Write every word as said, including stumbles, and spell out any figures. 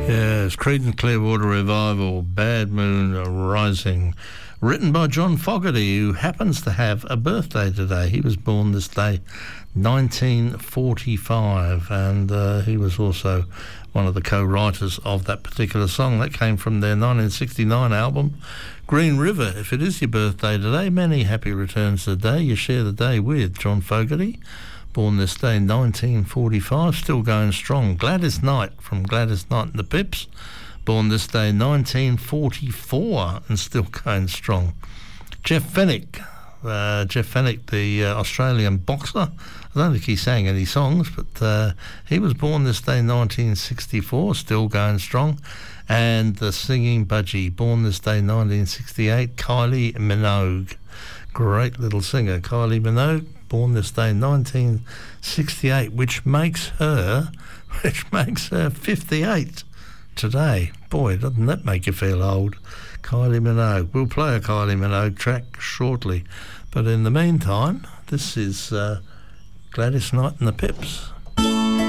Yes, Creedence Clearwater Revival, Bad Moon Rising, written by John Fogerty, who happens to have a birthday today. He was born this day, nineteen forty-five, and uh, he was also one of the co-writers of that particular song. That came from their nineteen sixty-nine album, Green River. If it is your birthday today, many happy returns to the day. You share the day with John Fogerty. Born this day, nineteen forty-five, still going strong. Gladys Knight from Gladys Knight and the Pips, born this day, nineteen forty-four, and still going strong. Jeff Fennick, uh, Jeff Fennick, the uh, Australian boxer. I don't think he sang any songs, but uh, he was born this day, nineteen sixty-four, still going strong. And the singing budgie, born this day, nineteen sixty-eight, Kylie Minogue. Great little singer, Kylie Minogue, born this day, nineteen sixty-eight, which makes her, which makes her fifty-eight today. Boy, doesn't that make you feel old? Kylie Minogue. We'll play a Kylie Minogue track shortly, but in the meantime, this is uh, Gladys Knight and the Pips.